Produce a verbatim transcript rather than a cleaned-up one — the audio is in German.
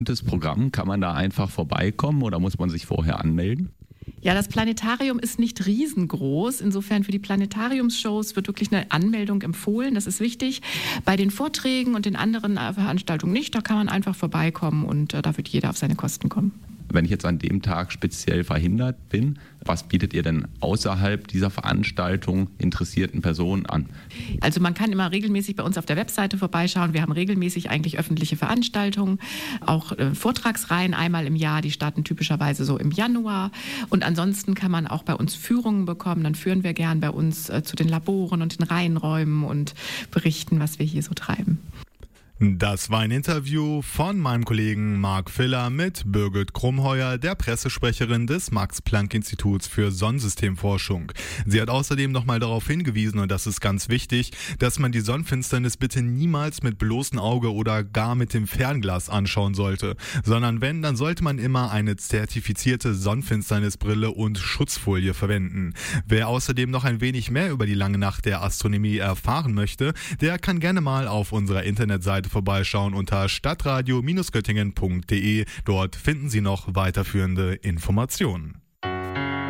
Das Programm, kann man da einfach vorbeikommen oder muss man sich vorher anmelden? Ja, das Planetarium ist nicht riesengroß. Insofern für die Planetariumsshows wird wirklich eine Anmeldung empfohlen. Das ist wichtig. Bei den Vorträgen und den anderen Veranstaltungen nicht. Da kann man einfach vorbeikommen und äh, da wird jeder auf seine Kosten kommen. Wenn ich jetzt an dem Tag speziell verhindert bin, was bietet ihr denn außerhalb dieser Veranstaltung interessierten Personen an? Also man kann immer regelmäßig bei uns auf der Webseite vorbeischauen. Wir haben regelmäßig eigentlich öffentliche Veranstaltungen, auch äh, Vortragsreihen einmal im Jahr. Die starten typischerweise so im Januar. Und ansonsten kann man auch bei uns Führungen bekommen. Dann führen wir gern bei uns äh, zu den Laboren und den Reihenräumen und berichten, was wir hier so treiben. Das war ein Interview von meinem Kollegen Marc Filler mit Birgit Krumheuer, der Pressesprecherin des Max-Planck-Instituts für Sonnensystemforschung. Sie hat außerdem nochmal darauf hingewiesen, und das ist ganz wichtig, dass man die Sonnenfinsternis bitte niemals mit bloßem Auge oder gar mit dem Fernglas anschauen sollte, sondern wenn, dann sollte man immer eine zertifizierte Sonnenfinsternisbrille und Schutzfolie verwenden. Wer außerdem noch ein wenig mehr über die lange Nacht der Astronomie erfahren möchte, der kann gerne mal auf unserer Internetseite vorbeischauen unter stadtradio Bindestrich göttingen Punkt de. Dort finden Sie noch weiterführende Informationen.